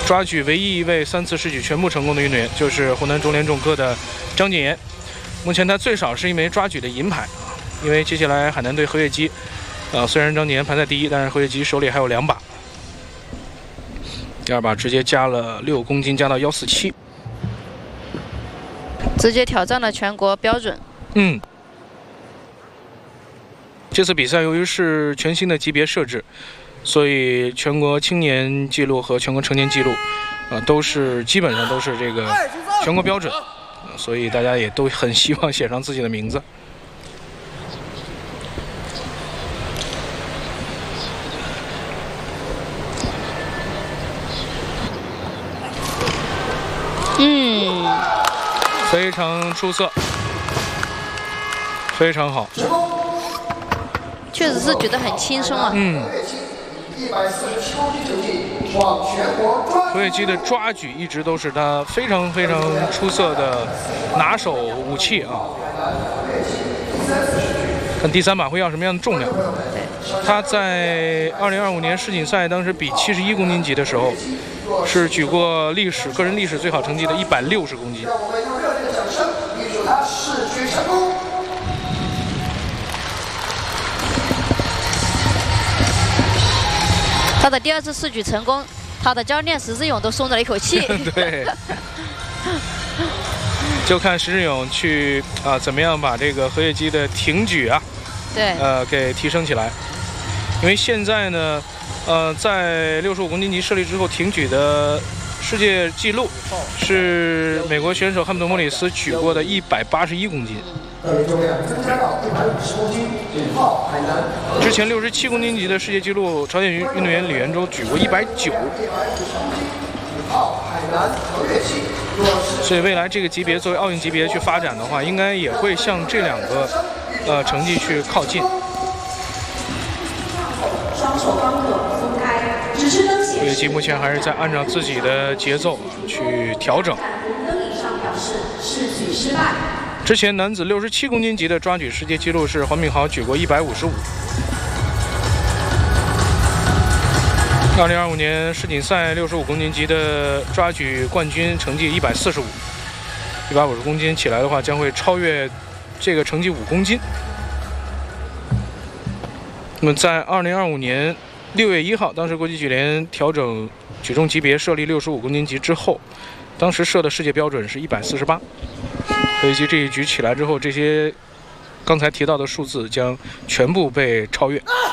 抓举唯一一位3次试举全部成功的运动员，就是湖南中联重科的张谨言。目前他最少是一枚抓举的银牌，因为接下来海南队何跃基，虽然张谨言排在第一，但是何跃基手里还有2把。第2把直接加了6公斤，加到147， 直接挑战了全国标准。 这次比赛由于是全新的级别设置，所以全国青年纪录和全国成年纪录，基本上都是这个全国标准，所以大家也都很希望写上自己的名字。非常出色，非常好。 确实是举得很轻松啊。 何跃基的抓举一直都是他非常非常出色的拿手武器啊。看第3把会要什么样的重量？他在2025年世锦赛当时比71公斤级的时候，是举过个人历史最好成绩的160公斤。 他的第2次试举成功，他的教练石志勇都松了一口气。 对，就看石志勇去怎么样把这个何跃基的挺举给提升起来。因为现在呢，在65公斤级设立之后，挺举的世界纪录是美国选手汉密尔顿·莫里斯举过的181公斤。之前67公斤级的世界纪录，朝鲜运动员李元洲举过190。所以未来这个级别作为奥运级别去发展的话，应该也会向这2个成绩去靠近。何跃基目前还是在按照自己的节奏去调整。之前男子67公斤级的抓举世界纪录是黄敏豪举过155。2025年世锦赛65公斤级的抓举冠军成绩145，150公斤起来的话将会超越这个成绩5公斤。那么在2025年6月1号，当时国际举联调整举重级别设立65公斤级之后，当时设的世界标准是148。何跃基这一举起来之后，这些刚才提到的数字将全部被超越。